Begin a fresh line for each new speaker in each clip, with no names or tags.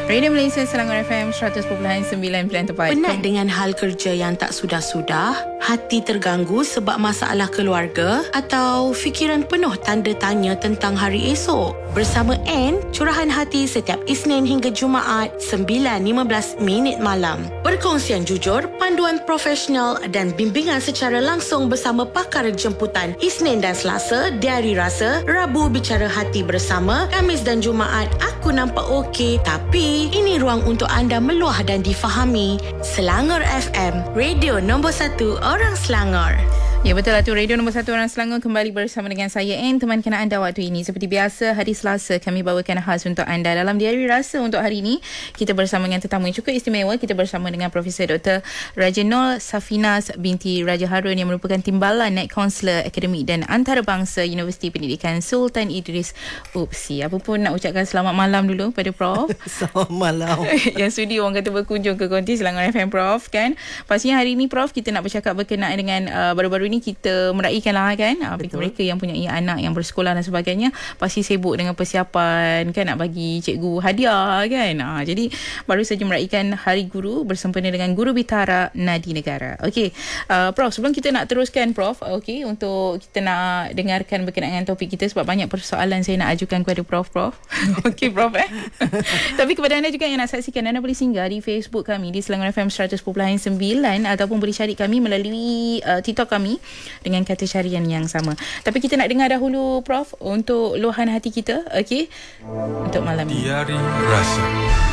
Radio Malaysia Selangor FM 100.9 pilihan terbaik.
Penat dengan hal kerja yang tak sudah-sudah? Hati terganggu sebab masalah keluarga? Atau fikiran penuh tanda tanya tentang hari esok? Bersama Anne, curahan hati setiap Isnin hingga Jumaat 9.15 malam. Perkongsian jujur, panduan profesional dan bimbingan secara langsung bersama pakar jemputan. Isnin dan Selasa, Diari Rasa. Rabu, Bicara Hati bersama. Khamis dan Jumaat, Aku Nampak Okey Tapi ini ruang untuk anda meluah dan difahami. Selangor FM, radio nombor 1 orang Selangor.
Ya, betul lah tu. Radio nombor 1 orang Selangor kembali bersama dengan saya Anne, teman kenal anda waktu ini. Seperti biasa, hari Selasa kami bawakan khas untuk anda. Dalam Diari Rasa untuk hari ini, kita bersama dengan tetamu yang cukup istimewa. Kita bersama dengan Profesor Dr. Raja Nor Safinas binti Raja Harun yang merupakan Timbalan Naib Kaunselor Akademik dan Antarabangsa Universiti Pendidikan Sultan Idris UPSI. Apa pun nak ucapkan selamat malam dulu pada Prof.
Selamat malam.
Yang sudi orang kata berkunjung ke konti Selangor FM, Prof, kan. Pastinya hari ini, Prof, kita nak bercakap berkenaan dengan baru-baru ni kita meraihkan lah kan mereka yang punya anak yang bersekolah dan sebagainya pasti sibuk dengan persiapan kan, nak bagi cikgu hadiah kan. Jadi baru saja meraihkan Hari Guru bersempena dengan Guru Bitara Nadi Negara. Okey, Prof, sebelum kita nak teruskan, Prof, okey, untuk kita nak dengarkan berkenaan dengan topik kita sebab banyak persoalan saya nak ajukan kepada Prof. Okey, Prof, tapi kepada anda juga yang nak saksikan, anda boleh singgah di Facebook kami di Selangor FM 100.9 ataupun boleh cari kami melalui TikTok kami dengan kata carian yang sama. Tapi kita nak dengar dahulu, Prof, untuk luahan hati kita, okey, untuk malam ini.
Diari Rasa.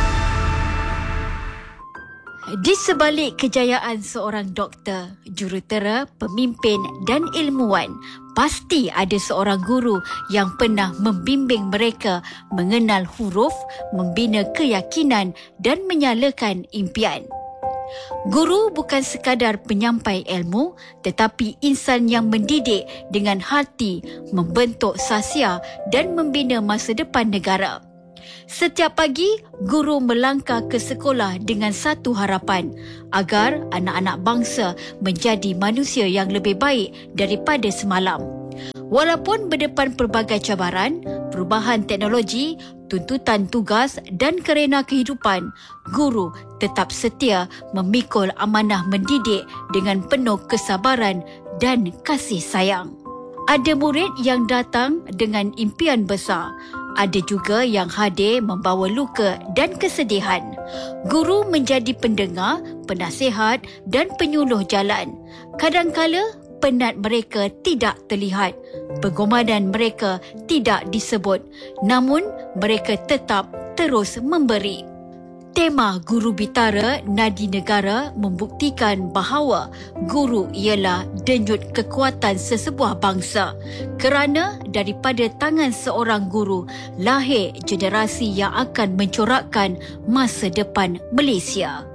Di sebalik kejayaan seorang doktor, jurutera, pemimpin dan ilmuwan, pasti ada seorang guru yang pernah membimbing mereka mengenal huruf, membina keyakinan dan menyalakan impian. Guru bukan sekadar penyampai ilmu, tetapi insan yang mendidik dengan hati, membentuk sasya dan membina masa depan negara. Setiap pagi, guru melangkah ke sekolah dengan satu harapan, agar anak-anak bangsa menjadi manusia yang lebih baik daripada semalam. Walaupun berdepan pelbagai cabaran, perubahan teknologi, tuntutan tugas dan kerena kehidupan, guru tetap setia memikul amanah mendidik dengan penuh kesabaran dan kasih sayang. Ada murid yang datang dengan impian besar, ada juga yang hadir membawa luka dan kesedihan. Guru menjadi pendengar, penasihat dan penyuluh jalan. Kadangkala penat mereka tidak terlihat, pengorbanan mereka tidak disebut, namun mereka tetap terus memberi. Tema Guru Bitara Nadi Negara membuktikan bahawa guru ialah denyut kekuatan sesebuah bangsa, kerana daripada tangan seorang guru lahir generasi yang akan mencorakkan masa depan Malaysia.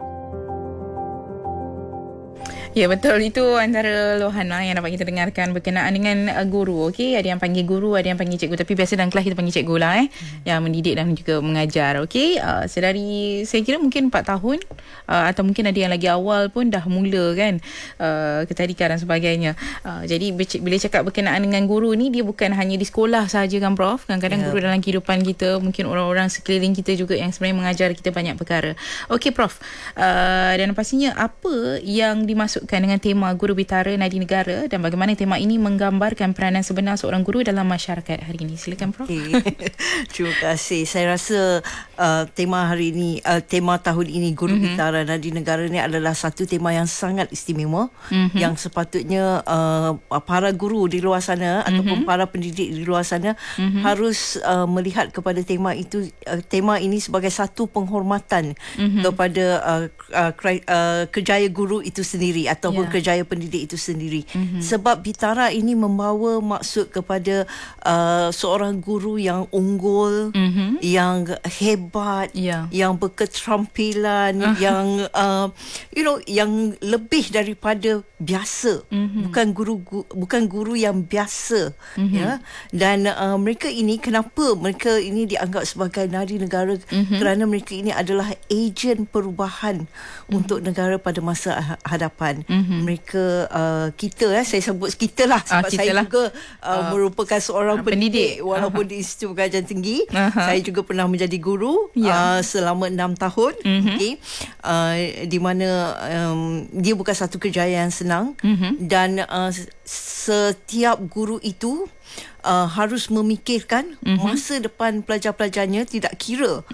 Ya, betul. Itu antara luahan yang dapat kita dengarkan berkenaan dengan guru. Okey, ada yang panggil guru, ada yang panggil cikgu. Tapi biasa dalam kelas kita panggil cikgu lah, yang mendidik dan juga mengajar. Okey, sedari saya kira mungkin 4 tahun atau mungkin ada yang lagi awal pun dah mula kan, ketadikan dan sebagainya. Jadi bila cakap berkenaan dengan guru ni, dia bukan hanya di sekolah sahaja kan, Prof. Kadang-kadang guru dalam kehidupan kita, mungkin orang-orang sekeliling kita juga yang sebenarnya mengajar kita banyak perkara. Okey, Prof, dan pastinya apa yang dimasuk dengan tema Guru Bitara Nadi Negara dan bagaimana tema ini menggambarkan peranan sebenar seorang guru dalam masyarakat hari ini. Silakan, Prof.
Okay. Terima kasih. Saya rasa tema hari ini, tema tahun ini Guru Bitara Nadi Negara ni adalah satu tema yang sangat istimewa, yang sepatutnya para guru di luar sana ataupun para pendidik di luar sana harus melihat kepada tema itu, tema ini sebagai satu penghormatan kepada kerjaya guru itu sendiri ataupun kerjaya pendidik itu sendiri. Sebab Bitara ini membawa maksud kepada seorang guru yang unggul, yang hebat, yang berketerampilan, yang yang lebih daripada biasa. Bukan guru yang biasa, ya. Dan mereka ini, kenapa mereka ini dianggap sebagai nadi negara? Kerana mereka ini adalah ejen perubahan untuk negara pada masa hadapan. Mereka kita saya sebut kita lah sebab saya juga merupakan seorang pendidik walaupun di Institut Pengajian Tinggi. Saya juga pernah menjadi guru selama 6 tahun. Okay. Di mana dia bukan satu kerjaya yang senang dan setiap guru itu harus memikirkan masa depan pelajar-pelajarnya, tidak kira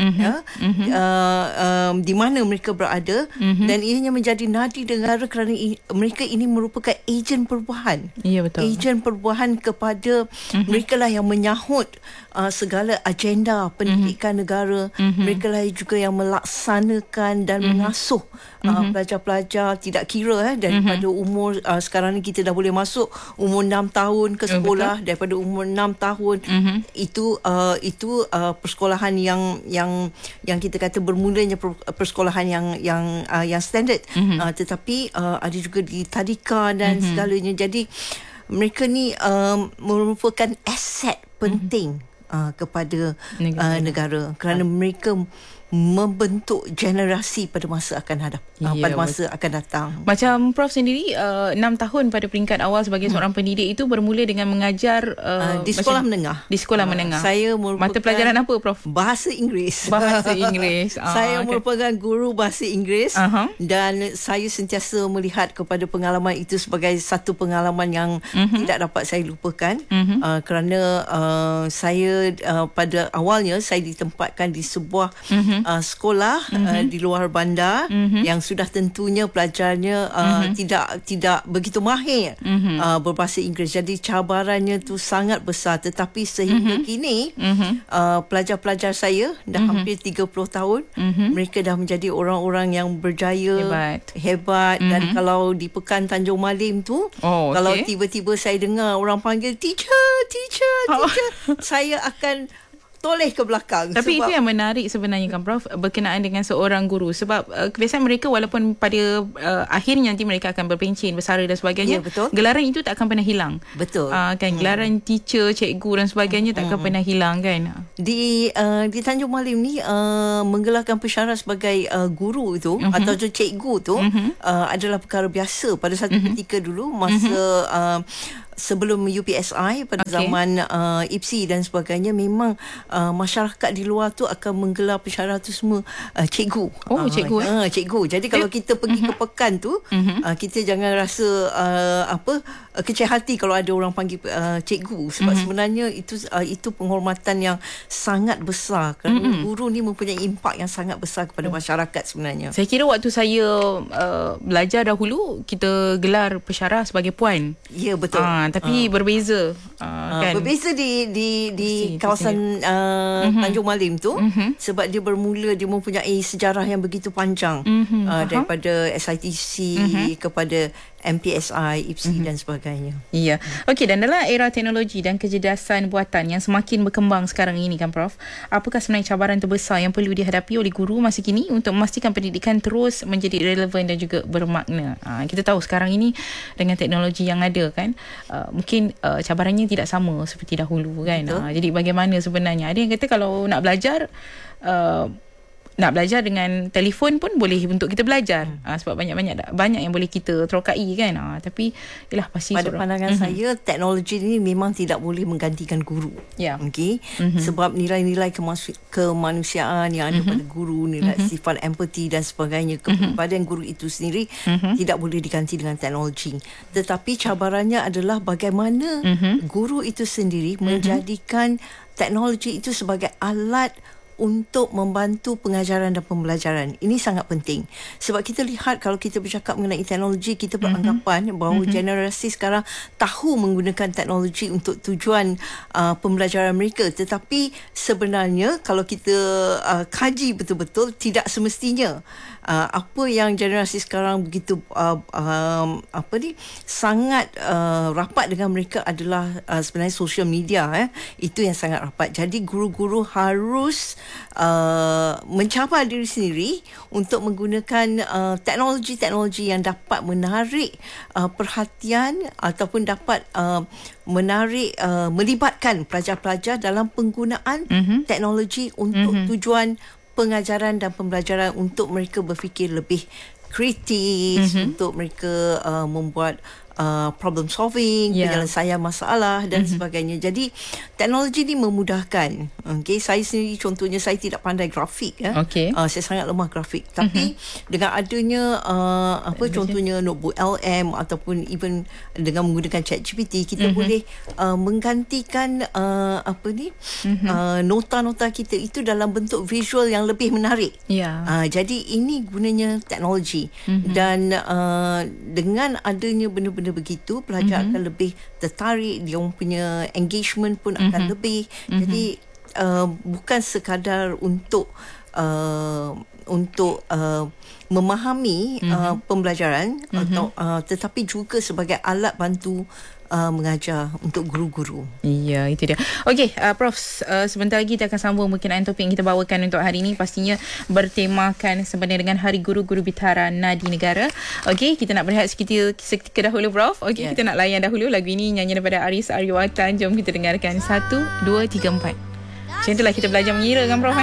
di mana mereka berada, dan ianya menjadi nadi negara kerana mereka ini merupakan ejen perubahan.
Ya, betul.
Ejen perubahan kepada mereka lah yang menyahut segala agenda pendidikan negara. Mereka lah juga yang melaksanakan dan mengasuh pelajar-pelajar, tidak kira daripada umur sekarang ni kita dah boleh masuk umur 6 tahun ke sekolah, daripada umur 6 tahun itu persekolahan yang kita kata bermulanya persekolahan yang standard, tetapi ada juga di tadika dan segalanya. Jadi mereka ni merupakan aset penting kepada negara kerana mereka membentuk generasi pada masa akan akan datang.
Macam Prof sendiri 6 tahun pada peringkat awal sebagai seorang pendidik itu bermula dengan mengajar
di sekolah menengah.
Di sekolah menengah.
Saya merupakan
mata pelajaran apa, Prof?
Bahasa Inggeris.
Bahasa Inggeris.
Saya merupakan guru bahasa Inggeris dan saya sentiasa melihat kepada pengalaman itu sebagai satu pengalaman yang tidak dapat saya lupakan kerana saya pada awalnya saya ditempatkan di sebuah sekolah di luar bandar yang sudah tentunya pelajarnya tidak begitu mahir berbahasa Inggeris. Jadi cabarannya tu sangat besar, tetapi sehingga kini pelajar-pelajar saya dah hampir 30 tahun mereka dah menjadi orang-orang yang berjaya, hebat. Dan kalau di Pekan Tanjung Malim tu kalau tiba-tiba saya dengar orang panggil teacher, saya akan toleh ke belakang.
Tapi itu yang menarik sebenarnya kan, Prof, berkenaan dengan seorang guru. Sebab kebiasaan mereka walaupun pada akhirnya nanti mereka akan berpencen, bersara dan sebagainya, gelaran itu tak akan pernah hilang.
Betul.
Kan gelaran teacher, cikgu dan sebagainya tak akan pernah hilang kan.
Di Tanjung Malim ni menggelarkan pesara sebagai guru itu atau cikgu tu adalah perkara biasa pada satu ketika dulu masa sebelum UPSI pada zaman IPSI dan sebagainya. Memang masyarakat di luar tu akan menggelar pesara tu semua cikgu.
Cikgu.
Cikgu. Jadi kalau kita pergi ke pekan tu kita jangan rasa kecil hati kalau ada orang panggil cikgu, sebab sebenarnya itu penghormatan yang sangat besar kerana guru ni mempunyai impak yang sangat besar kepada masyarakat sebenarnya.
Saya kira waktu saya belajar dahulu kita gelar pesara sebagai puan.
Ya, betul.
Tapi berbeza kan.
Berbeza di kawasan Tanjung Malim tu sebab dia mempunyai sejarah yang begitu panjang daripada SITC kepada MPSI, IPSI dan sebagainya.
Ya. Okey, dan dalam era teknologi dan kecerdasan buatan yang semakin berkembang sekarang ini kan, Prof, apakah sebenarnya cabaran terbesar yang perlu dihadapi oleh guru masa kini untuk memastikan pendidikan terus menjadi relevan dan juga bermakna? Kita tahu sekarang ini dengan teknologi yang ada kan, mungkin cabarannya tidak sama seperti dahulu kan. Jadi bagaimana sebenarnya? Ada yang kata kalau nak belajar dengan telefon pun boleh untuk kita belajar sebab banyak yang boleh kita terokai kan. Tapi ialah pasti
pada pandangan saya teknologi ni memang tidak boleh menggantikan guru. Okey. Sebab nilai-nilai kemanusiaan yang ada pada guru, nilai sifat empati dan sebagainya, kepribadian guru itu sendiri tidak boleh diganti dengan teknologi. Tetapi cabarannya adalah bagaimana guru itu sendiri menjadikan teknologi itu sebagai alat untuk membantu pengajaran dan pembelajaran. Ini sangat penting. Sebab kita lihat kalau kita bercakap mengenai teknologi, kita beranggapan bahawa generasi sekarang tahu menggunakan teknologi untuk tujuan pembelajaran mereka. Tetapi sebenarnya kalau kita kaji betul-betul, tidak semestinya. Apa yang generasi sekarang begitu sangat rapat dengan mereka adalah sebenarnya social media. Itu yang sangat rapat. Jadi guru-guru harus mencabar diri sendiri untuk menggunakan teknologi-teknologi yang dapat menarik perhatian ataupun dapat melibatkan pelajar-pelajar dalam penggunaan teknologi untuk tujuan pengajaran dan pembelajaran untuk mereka berfikir lebih kritis, untuk mereka membuat problem solving, penyelesaian masalah dan sebagainya. Jadi teknologi ni memudahkan. Okay, saya sendiri contohnya saya tidak pandai grafik ya. Saya sangat lemah grafik. Tapi dengan adanya contohnya notebook LM ataupun even dengan menggunakan ChatGPT, kita boleh menggantikan nota-nota kita itu dalam bentuk visual yang lebih menarik. Jadi ini gunanya teknologi. Dan dengan adanya benda-benda begitu, pelajar akan lebih tertarik, dia punya engagement pun akan lebih. Jadi bukan sekadar untuk memahami pembelajaran atau tetapi juga sebagai alat bantu mengajar untuk guru-guru.
Ya, itu dia. Okey, Prof, sebentar lagi kita akan sambung berkenaan topik yang kita bawakan untuk hari ini, pastinya bertemakan sebenarnya dengan Hari Guru-Guru Bitara Nadi Negara. Okey, kita nak berehat seketika dahulu, Prof. Okey, kita nak layan dahulu lagu ini, nyanyian daripada Aris Aryawatan. Jom kita dengarkan 1, 2, 3, 4. Macam itulah kita belajar mengira kan, Prof?